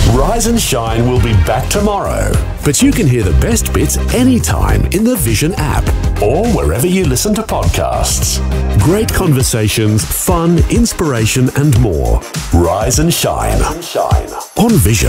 Rise and Shine will be back tomorrow, but you can hear the best bits anytime in the Vision app or wherever you listen to podcasts. Great conversations, fun, inspiration and more. Rise and Shine on Vision.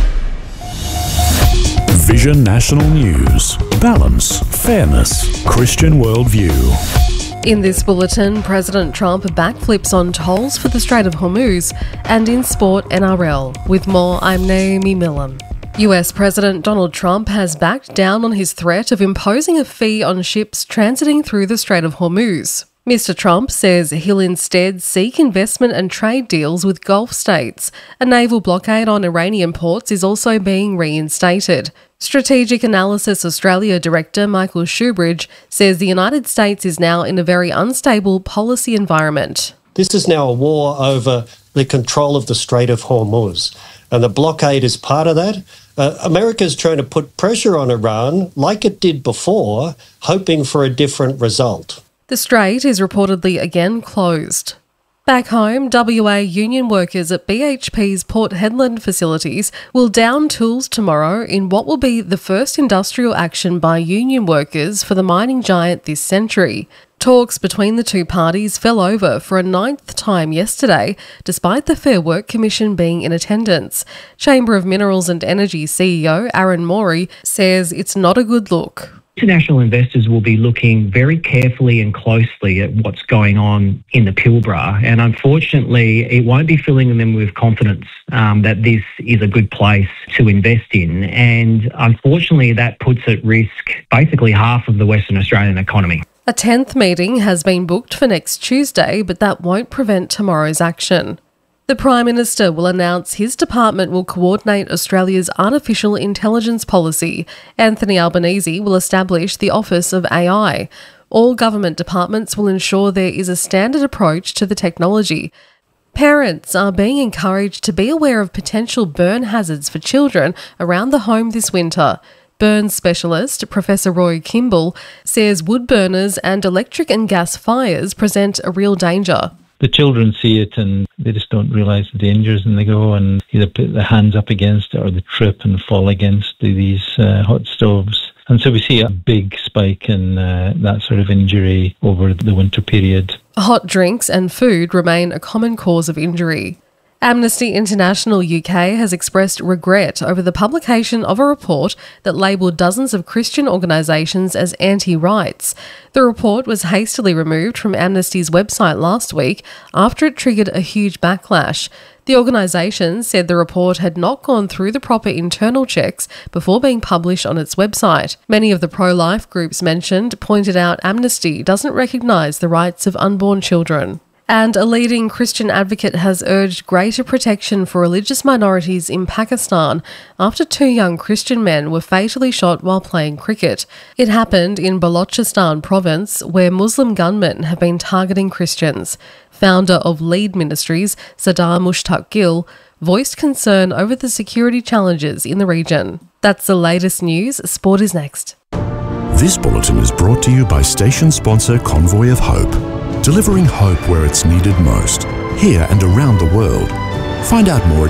Vision National News. Balance, fairness, Christian worldview. In this bulletin, President Trump backflips on tolls for the Strait of Hormuz, and in sport, NRL. With more, I'm Naomi Millen. US President Donald Trump has backed down on his threat of imposing a fee on ships transiting through the Strait of Hormuz. Mr. Trump says he'll instead seek investment and trade deals with Gulf states. A naval blockade on Iranian ports is also being reinstated. Strategic Analysis Australia Director Michael Shoebridge says the United States is now in a very unstable policy environment. This is now a war over the control of the Strait of Hormuz, and the blockade is part of that. America is trying to put pressure on Iran, like it did before, hoping for a different result. The strait is reportedly again closed. Back home, WA union workers at BHP's Port Hedland facilities will down tools tomorrow in what will be the first industrial action by union workers for the mining giant this century. Talks between the two parties fell over for a 9th time yesterday, despite the Fair Work Commission being in attendance. Chamber of Minerals and Energy CEO Aaron Morey says it's not a good look. International investors will be looking very carefully and closely at what's going on in the Pilbara, and unfortunately it won't be filling them with confidence that this is a good place to invest in, and unfortunately that puts at risk basically half of the Western Australian economy. A 10th meeting has been booked for next Tuesday, but that won't prevent tomorrow's action. The Prime Minister will announce his department will coordinate Australia's artificial intelligence policy. Anthony Albanese will establish the Office of AI. All government departments will ensure there is a standard approach to the technology. Parents are being encouraged to be aware of potential burn hazards for children around the home this winter. Burns specialist Professor Roy Kimball says wood burners and electric and gas fires present a real danger. The children see it and they just don't realise the dangers, and they go and either put their hands up against it or they trip and fall against these hot stoves. And so we see a big spike in that sort of injury over the winter period. Hot drinks and food remain a common cause of injury. Amnesty International UK has expressed regret over the publication of a report that labelled dozens of Christian organisations as anti-rights. The report was hastily removed from Amnesty's website last week after it triggered a huge backlash. The organisation said the report had not gone through the proper internal checks before being published on its website. Many of the pro-life groups mentioned pointed out Amnesty doesn't recognise the rights of unborn children. And a leading Christian advocate has urged greater protection for religious minorities in Pakistan after 2 young Christian men were fatally shot while playing cricket. It happened in Balochistan province, where Muslim gunmen have been targeting Christians. Founder of Lead Ministries, Sadar Mushtaq Gill, voiced concern over the security challenges in the region. That's the latest news. Sport is next. This bulletin is brought to you by station sponsor Convoy of Hope. Delivering hope where it's needed most, here and around the world. Find out more at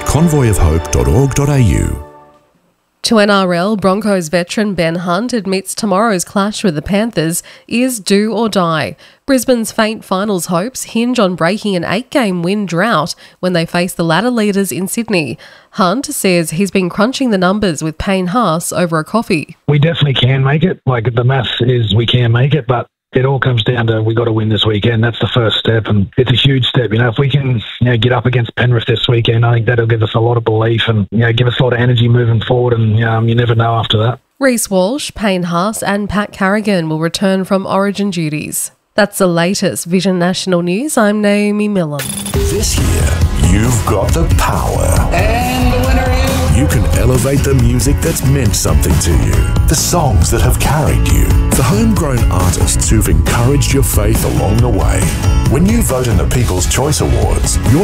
convoyofhope.org.au. To NRL, Broncos veteran Ben Hunt admits tomorrow's clash with the Panthers is do or die. Brisbane's faint finals hopes hinge on breaking an 8-game win drought when they face the ladder leaders in Sydney. Hunt says he's been crunching the numbers with Payne Haas over a coffee. We definitely can make it. The maths is we can make it, but it all comes down to we got to win this weekend. That's the first step, and it's a huge step. If we can get up against Penrith this weekend, I think that'll give us a lot of belief and give us a lot of energy moving forward, and you never know after that. Reece Walsh, Payne Haas and Pat Carrigan will return from Origin duties. That's the latest Vision National News. I'm Naomi Millen. This year, you've got the power. And the winner is... You can elevate the music that's meant something to you. The songs that have carried you. The homegrown artists who've encouraged your faith along the way. When you vote in the People's Choice Awards, your